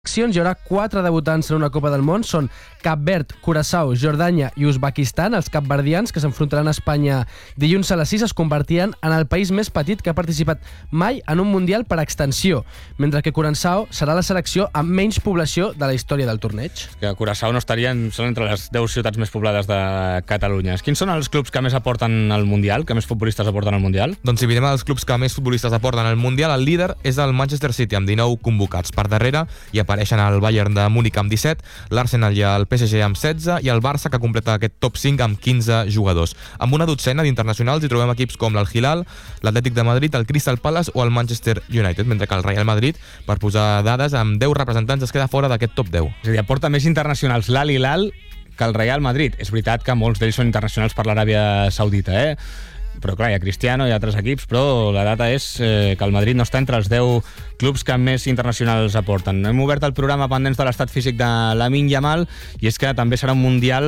Hi haurà 4 debutants en una Copa del Món, són Cap Verd, Curaçao, Jordània i Uzbekistan. Els capverdians, que s'enfrontaran a Espanya dilluns a les 6, es convertien en el país més petit que ha participat mai en un Mundial per extensió, mentre que Curaçao serà la selecció amb menys població de la història del torneig. Que Curaçao no estarien, són entre les 10 ciutats més poblades de Catalunya. Quins són els clubs que més aporten al Mundial, que més futbolistes aporten al Mundial? Doncs si mirem els clubs que més futbolistes aporten al Mundial, el líder és el Manchester City, amb 19 convocats. Per darrere hi apareixen el Bayern de Múnich amb 17, l'Arsenal i el PSG amb 16 i el Barça, que completa aquest top 5 amb 15 jugadors. Amb una dotzena d'internacionals hi trobem equips com l'Al Hilal, l'Atlètic de Madrid, el Crystal Palace o el Manchester United, mentre que el Real Madrid, per posar dades, amb 10 representants es queda fora d'aquest top 10. És a dir, aporta més internacionals l'Al Hilal que el Real Madrid. És veritat que molts d'ells són internacionals per l'Aràbia Saudita, però clar, hi ha Cristiano, hi ha altres equips, però la data és que el Madrid no està entre els 10 clubs que més internacionals aporten. Hem obert el programa pendents de l'estat físic de Lamine Yamal, i és que també serà un Mundial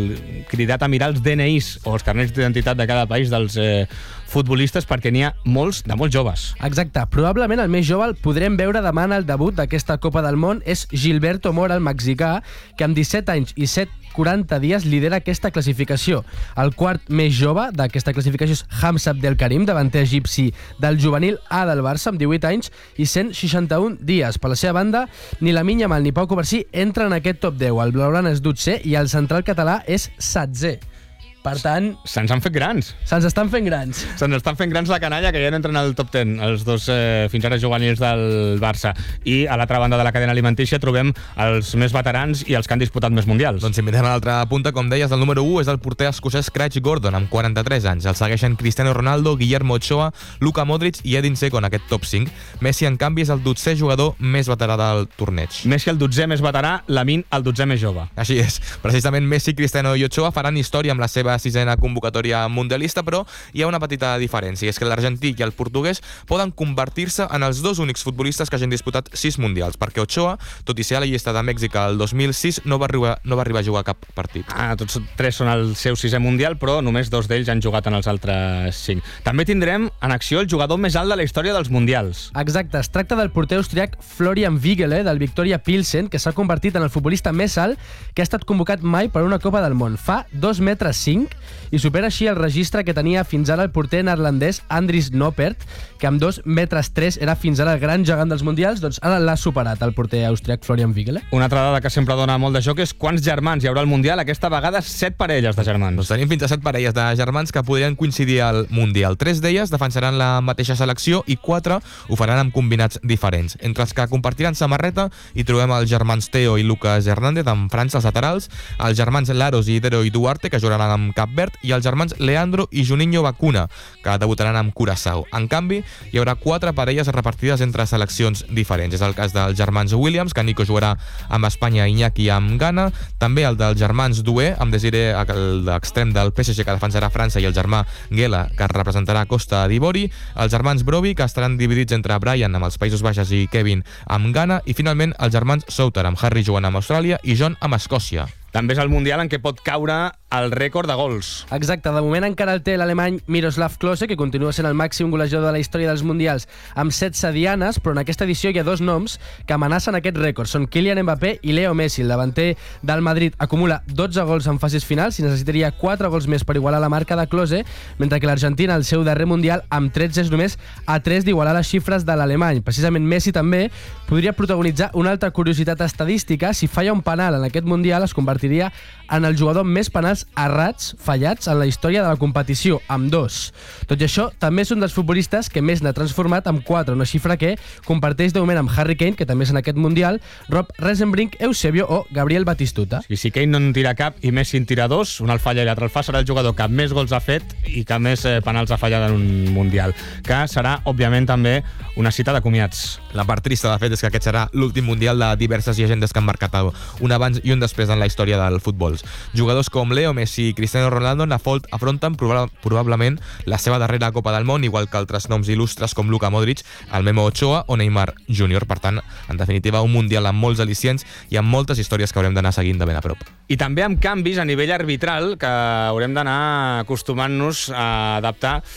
cridat a mirar els DNIs o els carnets d'identitat de cada país dels futbolistes, perquè n'hi ha molts de molt joves. Exacte. Probablement el més jove el podrem veure demà en el debut d'aquesta Copa del Món. És Gilberto Mora, el mexicà, que amb 17 anys i 40 dies lidera aquesta classificació. El quart més jove d'aquesta classificació és Hamza Abdelkarim, davanter egipci del juvenil A del Barça, amb 18 anys i 161 dies. Per la seva banda, ni Lamine Yamal ni Pau Covarsí entren en aquest top 10. El blaugrana és 12è i el central català és 7è. Per tant... Se'ns han fet grans. Se'ns estan fent grans. Se'ns estan fent grans la canalla, que ja no entren al top 10, els dos fins ara juvenils del Barça. I a l'altra banda de la cadena alimentícia trobem els més veterans i els que han disputat més mundials. Doncs si mirem a l'altra punta, com deies, el número 1 és el porter escocès Craig Gordon, amb 43 anys. El segueixen Cristiano Ronaldo, Guillermo Ochoa, Luka Modric i Edin Dzeko en aquest top 5. Messi, en canvi, és el 12è jugador més veterà del torneig. Messi el 12è més veterà, Lamine el 12è més jove. Així és. Precisament Messi, Cristiano i Ochoa faran història amb la seva sisena convocatòria mundialista, però hi ha una petita diferència, és que l'argentí i el portuguès poden convertir-se en els dos únics futbolistes que hagin disputat 6 mundials, perquè Ochoa, tot i ser a la llista de Mèxic el 2006, no va arribar a jugar cap partit. Tots 3 són el seu 6è mundial, però només 2 d'ells han jugat en els altres 5. També tindrem en acció el jugador més alt de la història dels mundials. Exacte, es tracta del porter austríac Florian Wiegele, del Victoria Pilsen, que s'ha convertit en el futbolista més alt que ha estat convocat mai per una Copa del Món. Fa 2,5 metres i supera així el registre que tenia fins ara el porter neerlandès Andries Noppert, que amb 2,3 metres era fins ara el gran gegant dels mundials. Doncs ara l'ha superat el porter austríac Florian Wiegele. Una altra dada que sempre dona molt de joc és quants germans hi haurà al Mundial. Aquesta vegada 7 parelles de germans. Doncs tenim fins a 7 parelles de germans que podrien coincidir al Mundial. 3 d'elles defensaran la mateixa selecció i 4 ho faran amb combinats diferents. Entre els que compartiran samarreta hi trobem els germans Theo i Lucas Hernández amb França als laterals, els germans Laros i Idero i Duarte, que jugaran amb Cap Verd, i els germans Leandro i Juninho Bacuna, que debutaran amb Curaçao. En canvi, hi haurà 4 parelles repartides entre seleccions diferents. És el cas dels germans Williams, que Nico jugarà amb Espanya i Iñaki amb Ghana, també el dels germans Doué, amb Desiré, l'extrem del PSG, que defensarà França, i el germà Guela, que representarà Costa d'Ivori, els germans Brovi, que estaran dividits entre Brian amb els Països Baixos i Kevin amb Ghana, i finalment els germans Souter, amb Harry jugant amb Austràlia i John amb Escòcia. També és el Mundial en què pot caure el rècord de gols. Exacte, de moment encara el té l'alemany Miroslav Klose, que continua sent el màxim golejador de la història dels mundials amb 16 dianes, però en aquesta edició hi ha 2 noms que amenacen aquest rècord. Són Kylian Mbappé i Leo Messi. El davanter del Madrid acumula 12 gols en fases finals i necessitaria 4 gols més per igualar la marca de Klose, mentre que l'Argentina, el seu darrer mundial, amb 13 és només a 3 d'igualar les xifres de l'alemany. Precisament Messi també podria protagonitzar una altra curiositat estadística. Si falla un penal en aquest mundial, es convertiria en el jugador amb més penals errats, fallats, en la història de la competició, amb 2. Tot i això, també és un dels futbolistes que més n'ha transformat, amb 4, una xifra que comparteix de moment amb Harry Kane, que també és en aquest Mundial, Rob Rosenbrink, Eusebio o Gabriel Batistuta. I si Kane no en tira cap i Messi en tira 2, un el falla i l'altre el fa, serà el jugador que més gols ha fet i que més penals ha fallat en un Mundial, que serà, òbviament, també una cita de comiats. La part trista, de fet, és que aquest serà l'últim Mundial de diverses llegendes que han marcat un abans i un després en la història del futbol. Jugadors com Leo Messi i Cristiano Ronaldo afronten probablement la seva darrera Copa del Món, igual que altres noms il·lustres com Luka Modric, el Memo Ochoa o Neymar Jr. Per tant, en definitiva, un Mundial amb molts al·licients i amb moltes històries que haurem d'anar seguint de ben a prop. I també amb canvis a nivell arbitral que haurem d'anar acostumant-nos a adaptar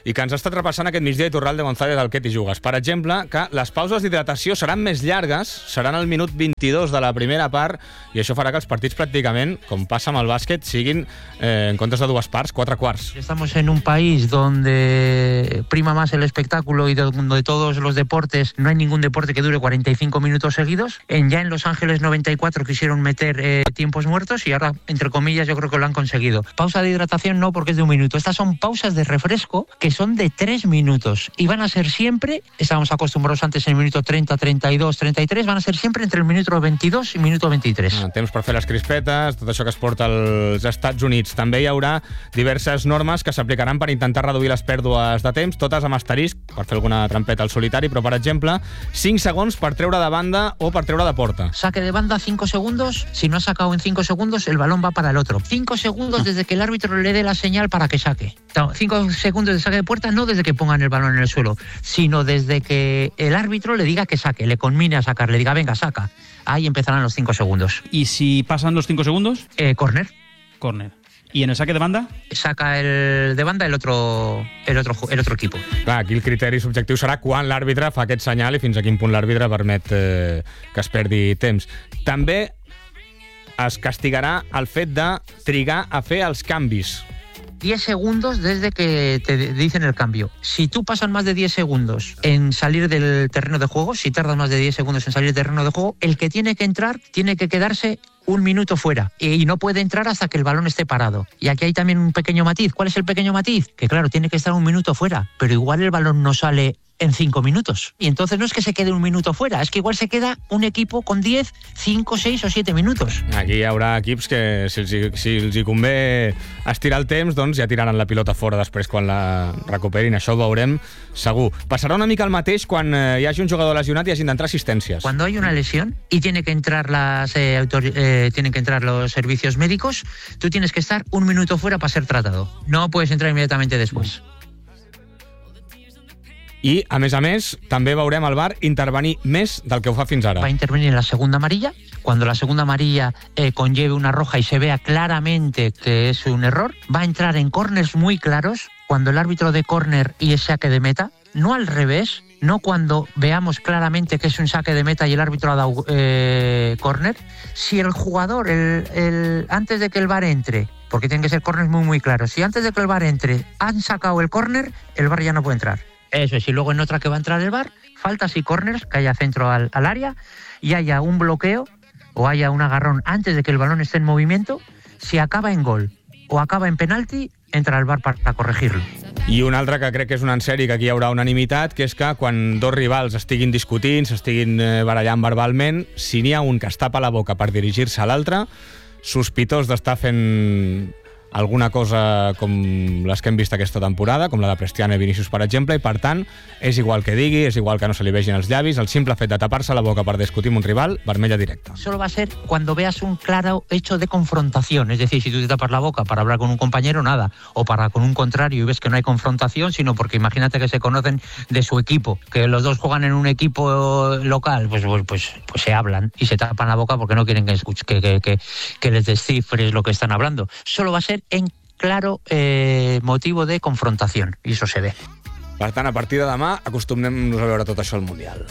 i que ens ha estat repassant aquest migdia Iturralde González del Què t'hi jugues. Per exemple, que les pauses d'hidratació seran més llargues, seran al minut 22 de la primera part, i això farà que els partits pràcticament, com passa amb el bàsquet, siguin, en comptes de 2 parts, 4 quarts. Estamos en un país donde prima más el espectáculo y donde todos los deportes, no hay ningún deporte que dure 45 minutos seguidos. Ya en Los Ángeles 94 quisieron meter tiempos muertos y ahora, entre comillas, yo creo que lo han conseguido. Pausa de hidratación no, porque es de 1 minuto. Estas son pausas de refresco que son de 3 minutos y van a ser siempre, estábamos acostumbrados antes en el minuto 30, 32, 33, van a ser siempre entre el minuto 22 i minuto 23. Temps per fer les crispetes, tot això que es porta als Estats Units. També hi haurà diverses normes que s'aplicaran per intentar reduir les pèrdues de temps, totes amb asterisc, per fer alguna trampeta al solitari, però, per exemple, 5 segons per treure de banda o per treure de porta. Saque de banda 5 segundos, si no ha sacado en 5 segundos, el balón va para el otro. 5 segundos desde que el árbitro le dé la señal para que saque. 5 segundos de saque de puerta, no desde que pongan el balón en el suelo, sino desde que el árbitro le diga que saque, le conmine a sacar, le diga, venga, saca. Ahí empezarán los 5 segundos. ¿Y si pasan los 5 segundos? Córner. Córner. ¿Y en el saque de banda? Saca el de banda el otro equipo. Clar, aquí el criteri subjectiu serà quan l'àrbitre fa aquest senyal i fins a quin punt l'àrbitre permet que es perdi temps. També es castigarà el fet de trigar a fer els canvis. 10 segundos desde que te dicen el cambio. Si tú pasas más de 10 segundos en salir del terreno de juego, si tardas más de 10 segundos en salir del terreno de juego, el que tiene que entrar tiene que quedarse 1 minuto fuera y no puede entrar hasta que el balón esté parado. Y aquí hay también un pequeño matiz. ¿Cuál es el pequeño matiz? Que claro, tiene que estar 1 minuto fuera, pero igual el balón no sale en 5 minutos. Y entonces no es que se quede 1 minuto fuera, es que igual se queda un equipo con 10, 5, 6 o 7 minutos. Aquí hi haurà equips que, si els hi convé estirar el temps, doncs ja tiraran la pilota fora després quan la recuperin. Això ho veurem segur. Passarà una mica el mateix quan hi hagi un jugador lesionat i hagin d'entrar assistències. Cuando hay una lesión y tiene que entrar tienen que entrar los servicios médicos, tú tienes que estar 1 minuto fuera para ser tratado. No puedes entrar inmediatamente después. I, a més, també veurem el VAR intervenir més del que ho fa fins ara. Va a intervenir en la segunda amarilla. Cuando la segunda amarilla conlleve una roja y se vea claramente que es un error, va a entrar en córners muy claros cuando el árbitro de córner y es saque de meta, no al revés, no cuando veamos claramente que es un saque de meta y el árbitro ha dado córner. Si el jugador, antes de que el VAR entre, porque tienen que ser córners muy, muy claros, si antes de que el VAR entre han sacado el córner, el VAR ya no puede entrar. Eso es, y luego en otra que va a entrar el VAR, faltas y córners, que haya centro al área y haya un bloqueo o haya un agarrón antes de que el balón esté en movimiento. Si acaba en gol o acaba en penalti, entra el VAR para corregirlo. I un altre que crec que és un encert i que aquí hi haurà unanimitat, que és que quan dos rivals estiguin discutint, s'estiguin barallant verbalment, si n'hi ha un que es tapa la boca per dirigir-se a l'altre, sospitós d'estar fent alguna cosa com les que hem vist aquesta temporada, com la de Prestiano i Vinícius, per exemple, i per tant, és igual que digui, és igual que no se li vegin els llavis, el simple fet de tapar-se la boca per discutir amb un rival, vermella directa. Solo va a ser cuando veas un claro hecho de confrontación, es decir, si tú te tapas la boca para hablar con un compañero, nada, o para con un contrario y ves que no hay confrontación, sino porque imagínate que se conocen de su equipo, que los dos juegan en un equipo local, pues se hablan y se tapan la boca porque no quieren que les descifres lo que están hablando. Solo va a ser en claro motivo de confrontación, i això se ve. Per tant, a partir de demà acostumem-nos a veure tot això al Mundial.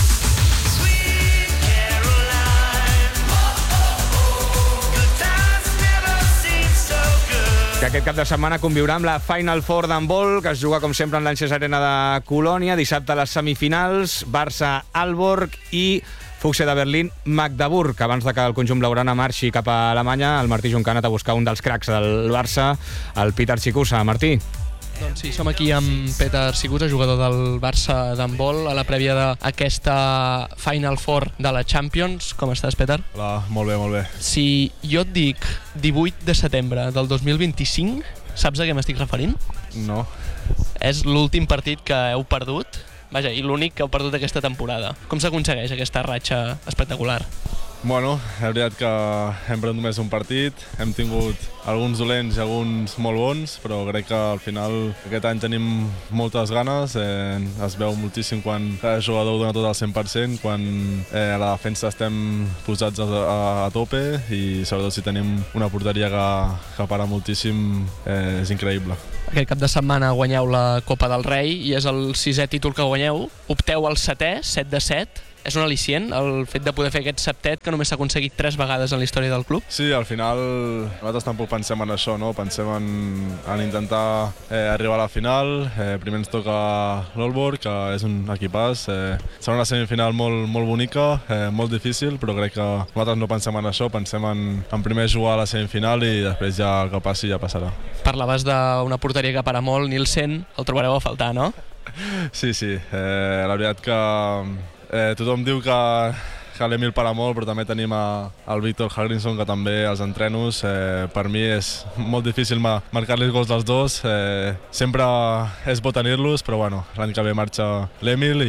Que aquest cap de setmana conviurà amb la Final Four d'handbol, que es juga com sempre en l'Anxes Arena de Colònia. Dissabte a les semifinals, Barça-Aalborg i Fuchsia de Berlín, Magdeburg. Abans de que el conjunt blaugrana marxi cap a Alemanya, el Martí Juncanet a buscar un dels cracs del Barça, el Peter Sikusa. Martí. Doncs sí, som aquí amb Peter Sikusa, jugador del Barça d'handbol, a la prèvia d'aquesta Final Four de la Champions. Com estàs, Peter? Hola, molt bé, molt bé. Si jo et dic 18 de setembre del 2025, saps a què m'estic referint? No. És l'últim partit que heu perdut, vaja, i l'únic que heu perdut aquesta temporada. Com s'aconsegueix aquesta ratxa espectacular? Bueno, és veritat que hem perdut només un partit, hem tingut alguns dolents i alguns molt bons, però crec que al final aquest any tenim moltes ganes, es veu moltíssim quan cada jugador dona tot al 100%, quan a la defensa estem posats a tope i sobretot si tenim una porteria que para moltíssim, és increïble. Aquest cap de setmana guanyeu la Copa del Rei i és el 6è títol que guanyeu. Opteu al 7è, 7 de 7. És un al·licient el fet de poder fer aquest septet que només s'ha aconseguit 3 vegades en la història del club? Sí, al final nosaltres tampoc pensem en això, no? Pensem en intentar arribar a la final. Primer ens toca l'Aalborg, que és un equipàs. Serà una semifinal molt bonica, molt difícil, però crec que nosaltres no pensem en això, pensem en primer jugar a la semifinal i després ja el que passi ja passarà. Parlaves d'una porteria que para molt, Nielsen, el trobareu a faltar, no? Sí, la veritat que tothom diu que l'Emil para molt, però també tenim el Víctor Hagrinson, que també als entrenos, per mi és molt difícil marcar-li gols dels dos. Sempre és bo tenir-los, però bueno, l'any que ve marxa l'Emil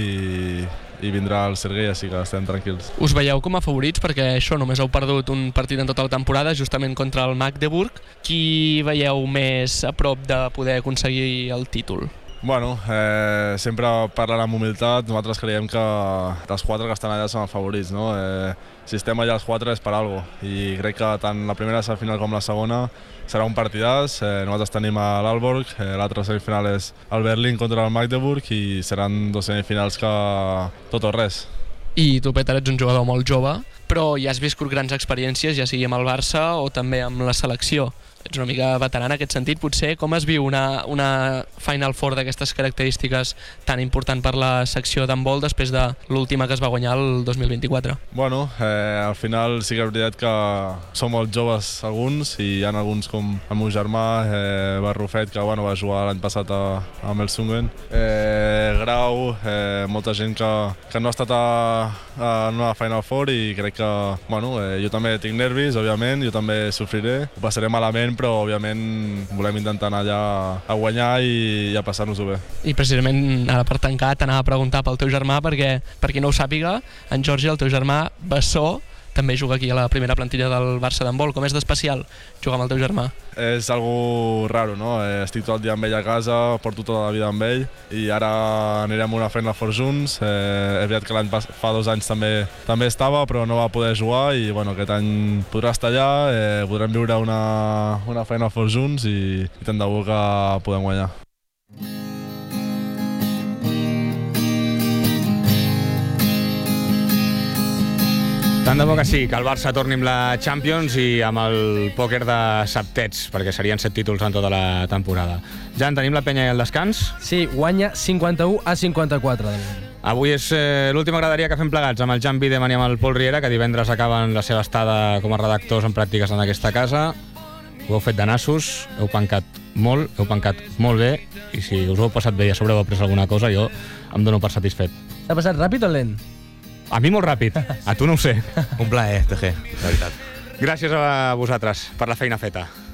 i vindrà el Sergei, així que estem tranquils. Us veieu com a favorits perquè això, només heu perdut un partit en tota la temporada, justament contra el Magdeburg. Qui veieu més a prop de poder aconseguir el títol? Bueno, sempre parlant amb humilitat, nosaltres creiem que dels 4 que estan allà són els favorits, no? Si estem allà els 4 és per alguna cosa, i crec que tant la primera semifinal com la segona serà un partidàs. Nosaltres tenim a l'Aalborg, l'altra semifinal és el Berlín contra el Magdeburg i seran 2 semifinals que tot o res. I tu, Peter, ets un jugador molt jove, però ja has viscut grans experiències, ja sigui amb el Barça o també amb la selecció. Ets una mica veterà en aquest sentit, potser. Com es viu una Final Four d'aquestes característiques tan important per la secció d'handbol després de l'última que es va guanyar el 2024? Bueno, al final sí que és veritat que som molt joves alguns i hi ha alguns com el meu germà, Barrufet, que va jugar l'any passat amb el Sungen, Grau, molta gent que no ha estat en una Final Four i crec que, jo també tinc nervis, òbviament, jo també sofriré, ho passaré malament, però òbviament volem intentar anar allà a guanyar i a passar-nos-ho bé. I precisament ara per tancar t'anava a preguntar pel teu germà, perquè per qui no ho sàpiga, en Jordi, el teu germà Bessó, també juga aquí a la primera plantilla del Barça d'handbol. Com és d'especial jugar amb el teu germà? És algo raro, no? Estic tot el dia amb ell a casa, porto tota la vida amb ell i ara anirem a una Final Four junts. És veritat que fa 2 anys també estava, però no va poder jugar i aquest any podrà estar allà, podrem viure una Final Four junts i tant de bo que podem guanyar. Tant de bo que sí, que el Barça torni amb la Champions i amb el pòquer de septets, perquè serien 7 títols en tota la temporada. Ja en tenim la penya i el descans? Sí, guanya 51-54. Avui és l'última graderia que fem plegats amb el Jan Bideman i amb el Pol Riera, que divendres acaben la seva estada com a redactors en pràctiques en aquesta casa. Ho heu fet de nassos, heu pencat molt bé, i si us ho heu passat bé i a sobre heu après alguna cosa, jo em dono per satisfet. T'ha passat ràpid o lent? A mi molt ràpid, a tu no ho sé. Un plaer, TG, de veritat. Gràcies a vosaltres per la feina feta.